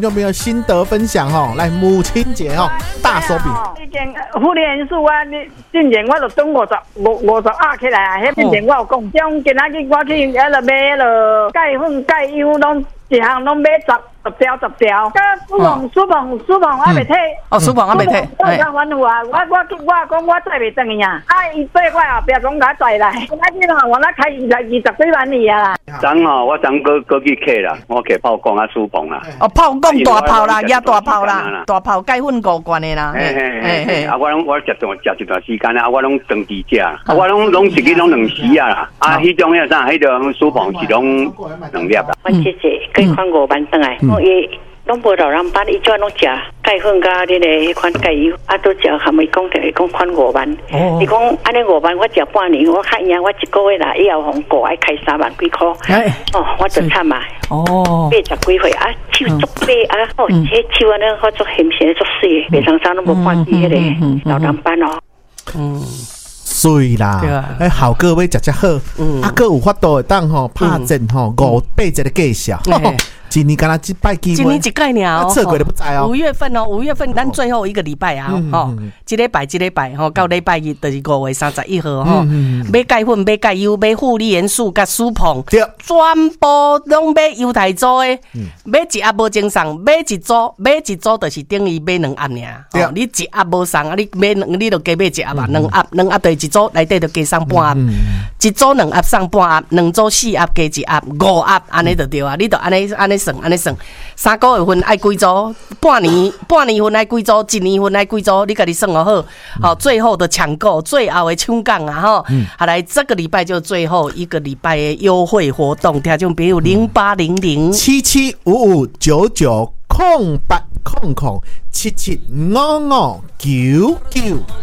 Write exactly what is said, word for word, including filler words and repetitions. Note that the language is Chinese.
有没有心得分享吼？来，母亲节吼，大手笔。 以前妇联元素啊，你之前我就中五十五五十压起来啊，迄之前我有讲，种今仔日我去遐落买迄落钙粉、钙油，拢一项拢买十十条十条。甲苏鹏、苏鹏、苏鹏还袂退。 哦，苏鹏还袂退。 我讲反复啊，我我我讲我载袂转去啊，啊，伊对我后壁讲甲载来，今仔日吼，我那开二十二十几万里啊。 昨吼，我昨过过去客啦，我客炮讲啊苏鹏啦。 哦，炮讲大炮啦，也大炮啦，大炮钙粉五罐的啦。 嘿嘿嘿嘿，啊，我拢我食段食一段时间啊，我拢长期食，啊，我拢拢一日拢两时啊啦，啊，迄种迄啥，迄种苏鹏是拢两粒啦。 我姐姐可以款五万转来，我伊拢无老人班，伊专拢食钙粉甲迄个迄款钙油，啊，都食含伊讲着讲款五万。伊讲安尼五万，我食半年，我看伊啊，我一个月啦，以后红过爱开三万几箍。哦，我就惨嘛。哦，八十几岁啊，手足白啊，哦，迄手安尼好足咸咸足细，白长衫都无看见迄个老人班哦。 嗯。水啦，哎，好个要食只好，啊，个有法度会当吼拍阵吼五八折的计数，一年敢若一摆机会， 一年一概了， 测过都不知哦。 五月份哦，五月份咱最后一个礼拜啊，吼，一礼拜一礼拜吼，到礼拜日就是五月三十一号吼，买钙粉、买钙油、买护理元素甲舒鹏，全部拢买犹太做的，买一盒无精送，买一组，买一组就是等于买两盒尔。哦，你一盒无送啊，你买两，你就加买一盒啊，两盒，两盒就一组内底就加送半盒，一组两盒送半盒，两组四盒加一盒，五盒安尼就对啊，你就安尼安尼。算安尼算，三个月份爱几组，半年半年份爱几组，一年份爱几组，你家己算好好。好，最后的抢购，最后的抢杠啊哈！好来，这个礼拜就最后一个礼拜的优惠活动，听众朋友零八零零七七五五九九空八空空七七五五九九。